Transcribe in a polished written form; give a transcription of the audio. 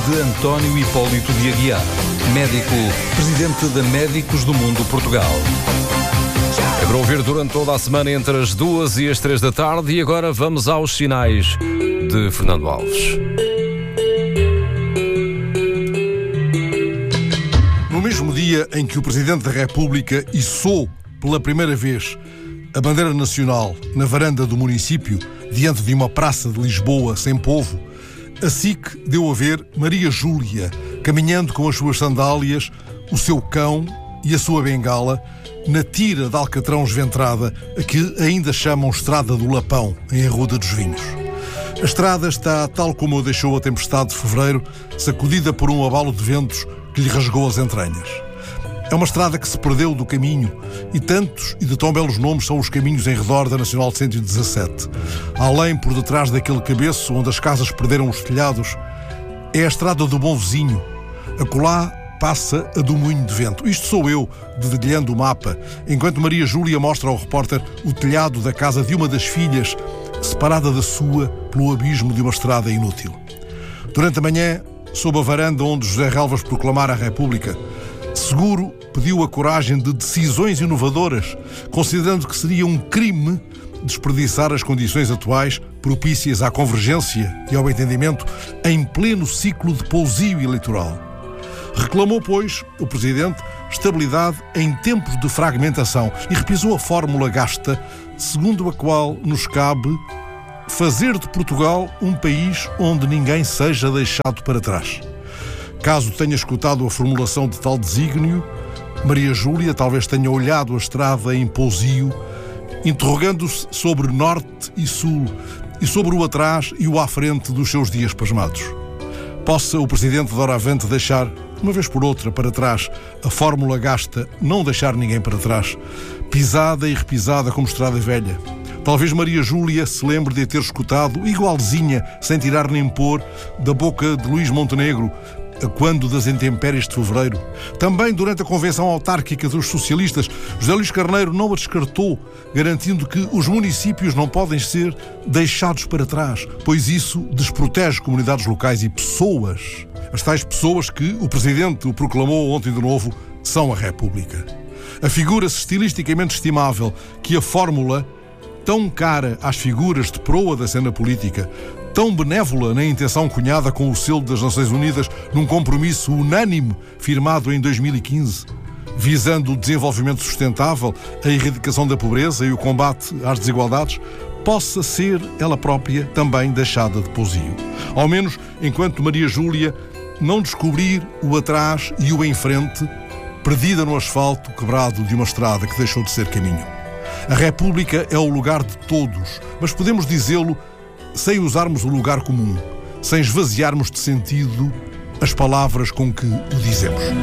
De António Hipólito de Aguiar, médico, presidente da Médicos do Mundo Portugal. É para ouvir durante toda a semana entre as 2 e as 3 da tarde. E agora vamos aos sinais de Fernando Alves. No mesmo dia em que o Presidente da República içou pela primeira vez a bandeira nacional na varanda do município, diante de uma praça de Lisboa sem povo, a SIC deu a ver Maria Júlia caminhando com as suas sandálias, o seu cão e a sua bengala na tira de alcatrão esventrada a que ainda chamam Estrada do Lapão, em Arruda dos Vinhos. A estrada está tal como a deixou a tempestade de fevereiro, sacudida por um abalo de ventos que lhe rasgou as entranhas. É uma estrada que se perdeu do caminho, e tantos e de tão belos nomes são os caminhos em redor da Nacional 117. Além, por detrás daquele cabeço onde as casas perderam os telhados, é a estrada do Bom Vizinho. Acolá passa a do Moinho de Vento. Isto sou eu, dedilhando o mapa, enquanto Maria Júlia mostra ao repórter o telhado da casa de uma das filhas, separada da sua pelo abismo de uma estrada inútil. Durante a manhã, sob a varanda onde José Relvas proclamara a República, Seguro pediu a coragem de decisões inovadoras, considerando que seria um crime desperdiçar as condições atuais propícias à convergência e ao entendimento em pleno ciclo de pousio eleitoral. Reclamou, pois, o Presidente, estabilidade em tempos de fragmentação e repisou a fórmula gasta, segundo a qual nos cabe fazer de Portugal um país onde ninguém seja deixado para trás. Caso tenha escutado a formulação de tal desígnio, Maria Júlia talvez tenha olhado a estrada em pousio, interrogando-se sobre norte e sul e sobre o atrás e o à frente dos seus dias pasmados. Possa o Presidente doravante deixar, uma vez por outra, para trás a fórmula gasta não deixar ninguém para trás, pisada e repisada como estrada velha. Talvez Maria Júlia se lembre de a ter escutado, igualzinha, sem tirar nem pôr, da boca de Luís Montenegro, a quando das intempéries de fevereiro. Também durante a convenção autárquica dos socialistas, José Luís Carneiro não a descartou, garantindo que os municípios não podem ser deixados para trás, pois isso desprotege comunidades locais e pessoas. As tais pessoas que o Presidente o proclamou ontem de novo são a República. Afigura-se estilisticamente estimável que a fórmula, tão cara às figuras de proa da cena política, tão benévola na intenção cunhada com o selo das Nações Unidas num compromisso unânime firmado em 2015, visando o desenvolvimento sustentável, a erradicação da pobreza e o combate às desigualdades, possa ser ela própria também deixada de pousio. Ao menos enquanto Maria Júlia não descobrir o atrás e o em frente, perdida no asfalto quebrado de uma estrada que deixou de ser caminho. A República é o lugar de todos, mas podemos dizê-lo sem usarmos o lugar comum, sem esvaziarmos de sentido as palavras com que o dizemos.